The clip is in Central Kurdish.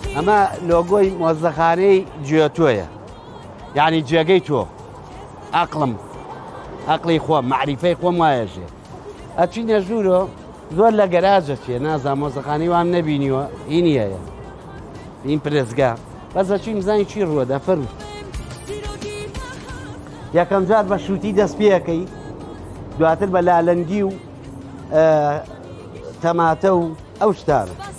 ئەمە لۆگۆی مۆزەخانەی گوێ تۆیە، یعنی جێگەی تۆ، عەقڵی خۆم، معریفەی خۆم وایەژێ. ئەچینە ژوورۆ زۆر لە گەراجە چێ نازان مۆزەخانەی وام نەبینیوە، ئینیەیە این پرێزگا، بەس ئەچین بزانین چی ڕووەدا فەرمو. یەکەم جار بە شووتی دەست پێەکەی، دواتر بە لالەنگی و تەماتە و ئەو شتانە.